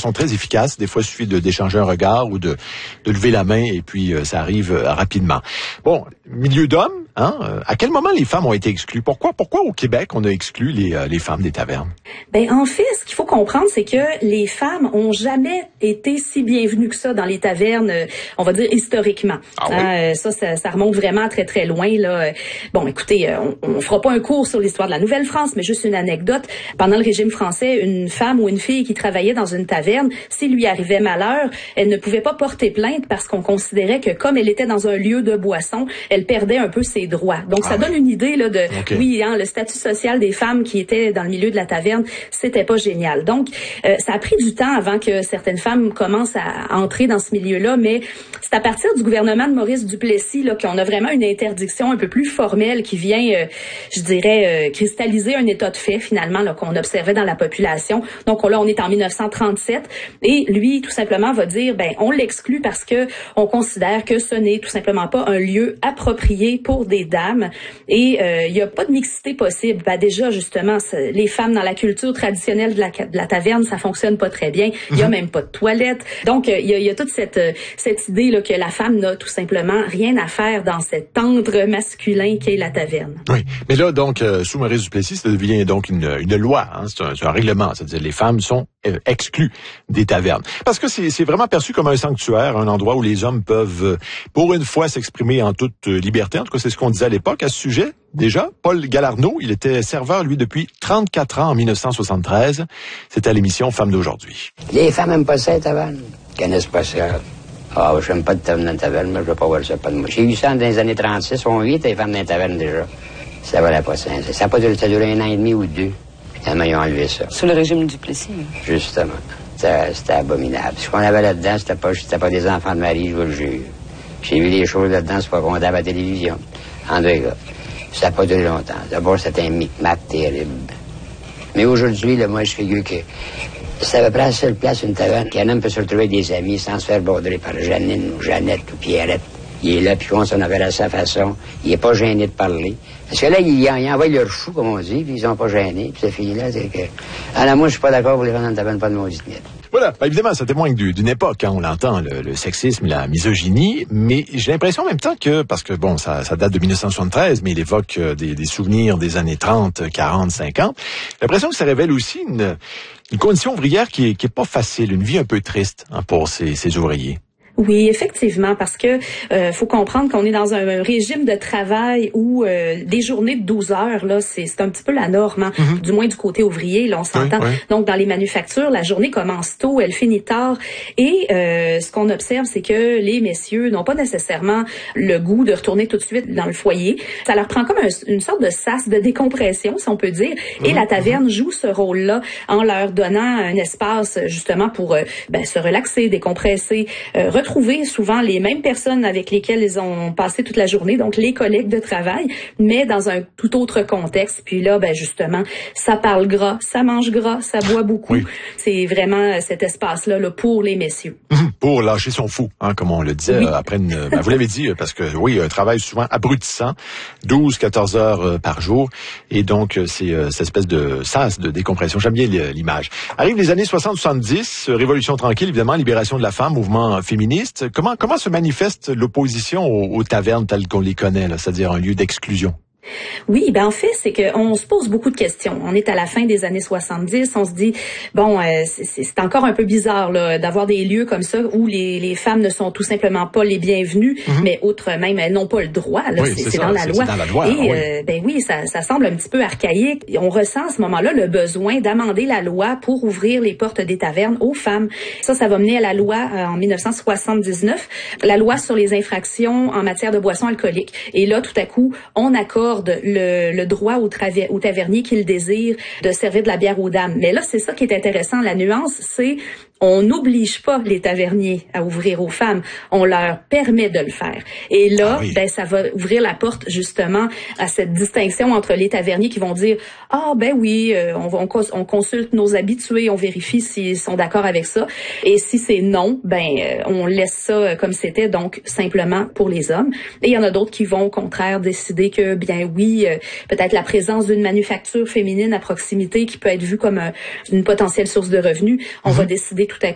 sont très efficaces. Des fois, il suffit d'échanger un regard ou de lever la main et puis ça arrive rapidement. Bon, milieu d'hommes, hein? À quel moment les femmes ont été exclues? Pourquoi au Québec on a exclu les femmes des tavernes? Ben en fait, ce qu'il faut comprendre, c'est que les femmes ont jamais été si bienvenues que ça dans les tavernes, on va dire historiquement. Ah oui? Ça remonte vraiment très très loin là. Bon, écoutez, on fera pas un cours sur l'histoire de la Nouvelle-France, mais juste une anecdote. Pendant le régime français, une femme ou une fille qui travaillait dans une taverne, s'il lui arrivait malheur, elle ne pouvait pas porter plainte parce qu'on considérait que comme elle était dans un lieu de boisson, elle perdait un peu ses droits. Donc ça donne une idée là de oui, hein, le statut social des femmes qui étaient dans le milieu de la taverne, c'était pas génial. Donc ça a pris du temps avant que certaines femmes commencent à entrer dans ce milieu-là, mais c'est à partir du gouvernement de Maurice Duplessis là qu'on a vraiment une interdiction un peu plus formelle qui vient, je dirais, cristalliser un état de fait finalement là qu'on observait dans la population. Donc là, on est en 1937 et lui, tout simplement, va dire, ben on l'exclut parce que on considère que ce n'est tout simplement pas un lieu approprié pour des dames et il y a pas de mixité possible. Ben déjà, justement, les femmes dans la culture traditionnelle de la taverne, ça fonctionne pas très bien. Il y a même pas de toilette. Donc, il y a toute cette idée là que la femme n'a tout simplement rien à faire dans cet antre masculin qu'est la taverne. Oui, mais là, donc, sous Maurice Duplessis, ça devient donc une loi, hein, c'est un règlement, c'est-à-dire les femmes sont exclues des tavernes. Parce que c'est vraiment perçu comme un sanctuaire, un endroit où les hommes peuvent, pour une fois, s'exprimer en toute liberté. En tout cas, c'est ce qu'on disait à l'époque à ce sujet. Déjà, Paul Galarneau, il était serveur, lui, depuis 34 ans en 1973. C'était à l'émission Femmes d'aujourd'hui. Les femmes n'aiment pas ça, les tavernes. Ils connaissent pas ça. Ah, j'aime pas de taverne dans la taverne, mais je veux pas voir ça, pas de moi. J'ai eu ça dans les années 36, on vit les femmes dans la taverne déjà. Ça valait pas ça. Ça a pas duré, ça a duré 1 an et demi ou 2. Finalement, ils ont enlevé ça. Sous le régime du Duplessis. Justement. C'était abominable. Ce qu'on avait là-dedans, c'était pas des enfants de Marie, je vous le jure. J'ai vu des choses là-dedans, c'est pas comptable à la télévision. En deux gars. Ça n'a pas duré longtemps. D'abord, c'était un micmac terrible. Mais aujourd'hui, là, moi, je figure que c'est à peu près la seule place, une taverne, qu'un homme peut se retrouver avec des amis sans se faire borderer par Janine ou Jeannette ou Pierrette. Il est là, puis on s'en avait à sa façon. Il est pas gêné de parler. Parce que là, il envoie leur chou, comme on dit, puis ils sont pas gênés. Puis c'est fini là, c'est que... Alors moi, je suis pas d'accord pour les gens dans la taverne, pas de maudite miette. Voilà, évidemment, ça témoigne d'une époque, hein, on l'entend, le sexisme, la misogynie, mais j'ai l'impression en même temps que, parce que bon, ça date de 1973, mais il évoque des souvenirs des années 30, 40, 50, j'ai l'impression que ça révèle aussi une condition ouvrière qui est pas facile, une vie un peu triste, hein, pour ces ouvriers. Oui, effectivement, parce que faut comprendre qu'on est dans un régime de travail où des journées de 12 heures, là, c'est un petit peu la norme, hein, du moins du côté ouvrier, là, on s'entend. Oui. Donc, dans les manufactures, la journée commence tôt, elle finit tard, et ce qu'on observe, c'est que les messieurs n'ont pas nécessairement le goût de retourner tout de suite dans le foyer. Ça leur prend comme une sorte de sas de décompression, si on peut dire, et la taverne joue ce rôle-là en leur donnant un espace, justement, pour se relaxer, décompresser, retrouver souvent les mêmes personnes avec lesquelles ils ont passé toute la journée, donc les collègues de travail, mais dans un tout autre contexte. Puis là, justement, ça parle gras, ça mange gras, ça boit beaucoup. Oui. C'est vraiment cet espace-là là, pour les messieurs. Pour lâcher son fou, hein, comme on le disait après vous l'avez dit, parce que oui, un travail souvent abrutissant, 12-14 heures par jour, et donc c'est cette espèce de sas de décompression. J'aime bien l'image. Arrivent les années 60-70, révolution tranquille, évidemment, libération de la femme, mouvement féministe. Comment se manifeste l'opposition aux tavernes telles qu'on les connaît, là, c'est-à-dire un lieu d'exclusion? Oui, en fait, c'est qu'on se pose beaucoup de questions. On est à la fin des années 70, on se dit, bon, c'est encore un peu bizarre là, d'avoir des lieux comme ça où les femmes ne sont tout simplement pas les bienvenues, mais outre même, elles n'ont pas le droit. Là, oui, c'est dans la loi. Dans la loi. Et ça semble un petit peu archaïque. On ressent à ce moment-là le besoin d'amender la loi pour ouvrir les portes des tavernes aux femmes. Ça va mener à la loi en 1979, la loi sur les infractions en matière de boissons alcooliques. Et là, tout à coup, on accorde le droit au tavernier qui le désire de servir de la bière aux dames. Mais là, c'est ça qui est intéressant. La nuance, c'est on n'oblige pas les taverniers à ouvrir aux femmes. On leur permet de le faire. Et là, ça va ouvrir la porte justement à cette distinction entre les taverniers qui vont dire « Ah, on consulte nos habitués, on vérifie s'ils sont d'accord avec ça. Et si c'est non, on laisse ça comme c'était, donc simplement pour les hommes. » Et il y en a d'autres qui vont au contraire décider que, peut-être la présence d'une manufacture féminine à proximité qui peut être vue comme une potentielle source de revenus, on va décider tout à